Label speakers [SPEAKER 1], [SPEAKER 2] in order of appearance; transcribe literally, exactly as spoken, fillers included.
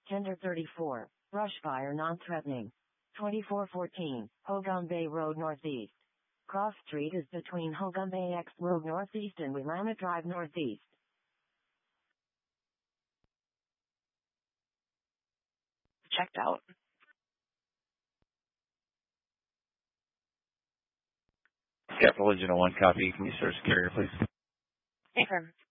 [SPEAKER 1] Tender thirty-four. Brush fire non-threatening. twenty-four fourteen. Hogombe Road Northeast. Cross Street is between Hogombe X Road Northeast and Willamette Drive Northeast.
[SPEAKER 2] Checked out.
[SPEAKER 3] Capital Legend one copy. Can you search carrier, please?
[SPEAKER 2] Affirm.